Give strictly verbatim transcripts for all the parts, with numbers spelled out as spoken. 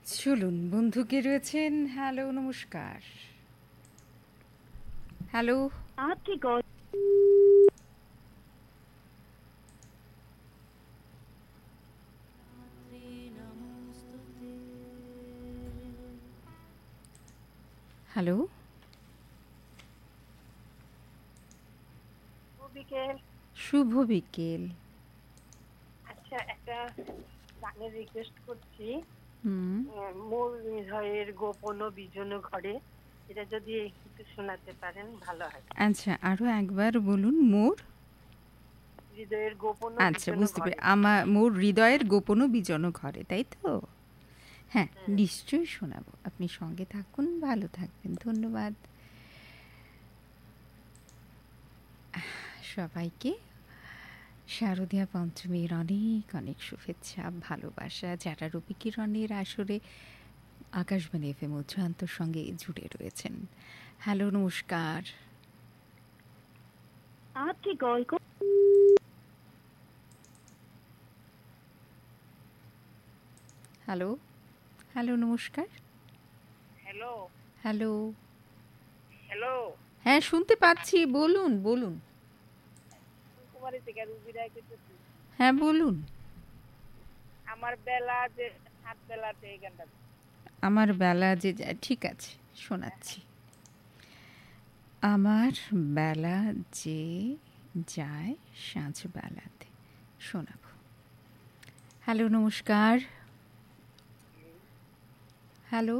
চলুন বন্ধু কে রয়েছেন। হ্যালো, নমস্কার। হ্যালো। आपकी कॉल হ্যালো। বিকেল। শুভ বিকেল। আচ্ছা, একটা গানের রিকোয়েস্ট করছি। হুম। উম, মোর হৃদয়ের গোপন ও বিজন ঘরে, এটা যদি একটু শোনাতে পারেন ভালো হয়। আচ্ছা, আরও একবার বলুন। মোর হৃদয়ের গোপন ও আচ্ছা, বিজন বুঝতে পেরে ঘরে। আমার মোর হৃদয়ের গোপন বিজন ঘরে, তাই তো? হ্যাঁ, হুম। নিশ্চয়ই শোনাবো। আপনি সঙ্গে থাকুন, ভালো থাকবেন। ধন্যবাদ সবাইকে। শারদীয়া পঞ্চমীর অনেক অনেক শুভেচ্ছা, ভালোবাসা। যারা রবি কিরণের আসরে আকাশবাণী এফ এম উচ্চান্তর সঙ্গে জুড়ে রয়েছেন। হ্যালো, নমস্কার। आपकी कॉल को হ্যালো, হ্যালো, নমস্কার। Hello hello. হ্যালো হ্যাঁ, শুনতে পাচ্ছি। বলুন, বলুন। কুমারী থেকে রুবি রায় করতেছি। হ্যাঁ, বলুন। আমার বেলা যে সাত বেলাতে এই গানটা। আমার বেলা যে যায়, ঠিক আছে, শোনাচ্ছি। আমার বেলা যে যায় সাঁঝ বেলাতে, শোনাবো। হ্যালো, নমস্কার। হ্যালো।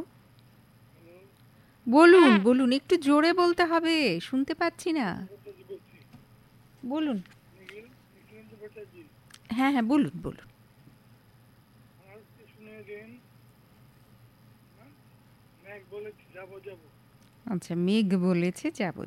বলুন, বলুন। একটু জোরে বলতে হবে, শুনতে পাচ্ছি না। বলুন। হ্যাঁ, হ্যাঁ, বলুন, বলুন। আচ্ছা, মেঘ বলেছে যাব